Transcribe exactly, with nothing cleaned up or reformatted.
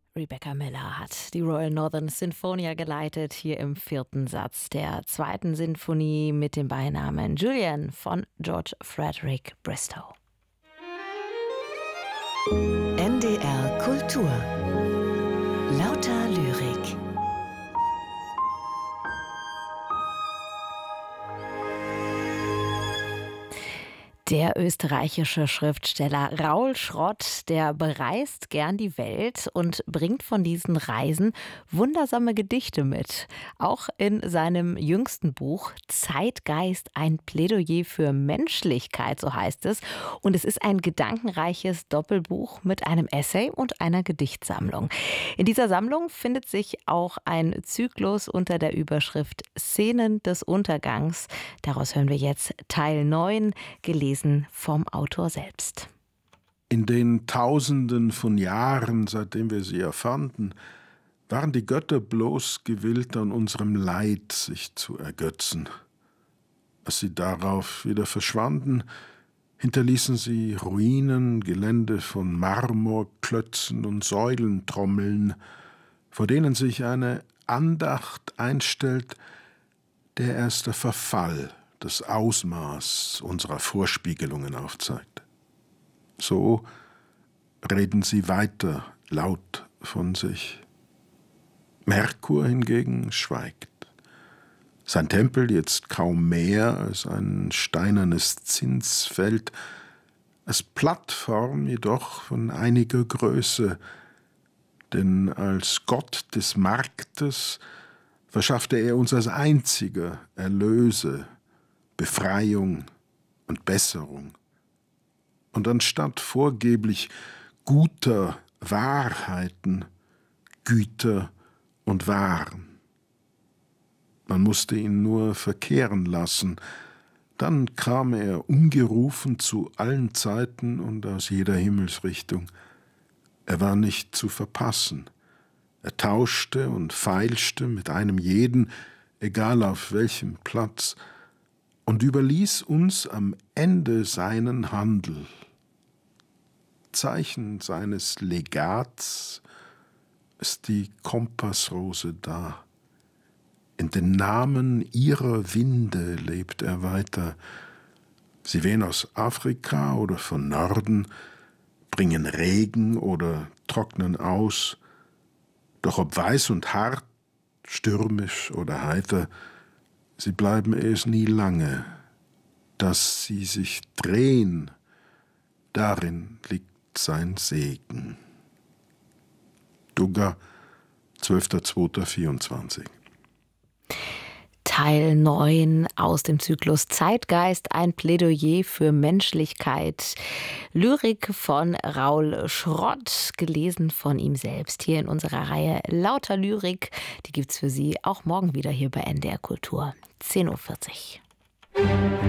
Rebecca Miller hat die Royal Northern Sinfonia geleitet, hier im vierten Satz der zweiten Sinfonie mit dem Beinamen Julian von George Frederick Bristow. N D R Kultur. Lauter Lyrik. Der österreichische Schriftsteller Raul Schrott, der bereist gern die Welt und bringt von diesen Reisen wundersame Gedichte mit. Auch in seinem jüngsten Buch Zeitgeist, ein Plädoyer für Menschlichkeit, so heißt es. Und es ist ein gedankenreiches Doppelbuch mit einem Essay und einer Gedichtsammlung. In dieser Sammlung findet sich auch ein Zyklus unter der Überschrift Szenen des Untergangs. Daraus hören wir jetzt Teil neun, gelesen vom Autor selbst. In den Tausenden von Jahren, seitdem wir sie erfanden, waren die Götter bloß gewillt, an unserem Leid sich zu ergötzen. Als sie darauf wieder verschwanden, hinterließen sie Ruinen, Gelände von Marmorklötzen und Säulentrommeln, vor denen sich eine Andacht einstellt, der erst der Verfall, das Ausmaß unserer Vorspiegelungen aufzeigt. So reden sie weiter laut von sich. Merkur hingegen schweigt. Sein Tempel jetzt kaum mehr als ein steinernes Zinsfeld, als Plattform jedoch von einiger Größe, denn als Gott des Marktes verschaffte er uns als einziger Erlöse, Befreiung und Besserung. Und anstatt vorgeblich guter Wahrheiten, Güter und Waren. Man musste ihn nur verkehren lassen, dann kam er ungerufen zu allen Zeiten und aus jeder Himmelsrichtung. Er war nicht zu verpassen. Er tauschte und feilschte mit einem jeden, egal auf welchem Platz, und überließ uns am Ende seinen Handel. Zeichen seines Legats ist die Kompassrose da. In den Namen ihrer Winde lebt er weiter. Sie wehen aus Afrika oder von Norden, bringen Regen oder trocknen aus. Doch ob weiß und hart, stürmisch oder heiter, sie bleiben es nie lange. Dass sie sich drehen, darin liegt sein Segen. Dugger, zwölfter zweiter vierundzwanzig. Teil neun aus dem Zyklus Zeitgeist, ein Plädoyer für Menschlichkeit. Lyrik von Raul Schrott, gelesen von ihm selbst, hier in unserer Reihe Lauter Lyrik. Die gibt's für Sie auch morgen wieder hier bei N D R Kultur, zehn Uhr vierzig.